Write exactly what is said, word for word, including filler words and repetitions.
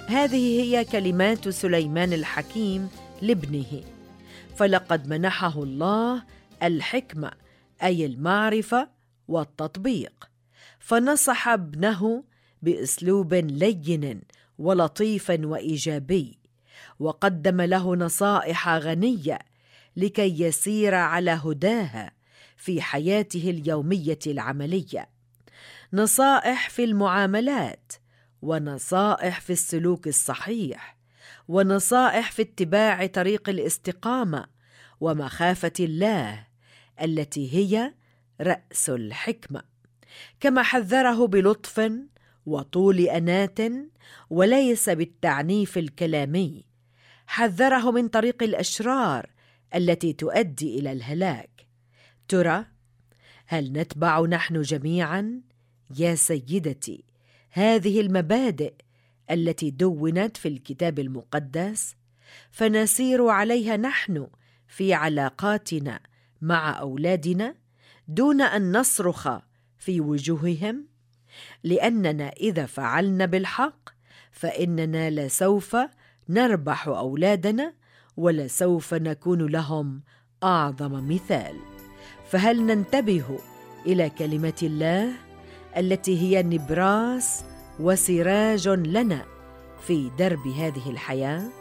هذه هي كلمات سليمان الحكيم لابنه، فلقد منحه الله الحكمة، أي المعرفة والتطبيق، فنصح ابنه بأسلوب لين ولطيف وإيجابي، وقدم له نصائح غنية لكي يسير على هداها في حياته اليومية العملية، نصائح في المعاملات، ونصائح في السلوك الصحيح، ونصائح في اتباع طريق الاستقامة ومخافة الله التي هي رأس الحكمة، كما حذره بلطف وطول أناة وليس بالتعنيف الكلامي، حذره من طريق الأشرار التي تؤدي إلى الهلاك. ترى هل نتبع نحن جميعا يا سيدتي هذه المبادئ التي دونت في الكتاب المقدس، فنسير عليها نحن في علاقاتنا مع أولادنا دون أن نصرخ في وجوههم؟ لأننا إذا فعلنا بالحق فإننا لسوف نربح أولادنا ولسوف نكون لهم أعظم مثال. فهل ننتبه إلى كلمة الله التي هي نبراس وسراج لنا في درب هذه الحياة؟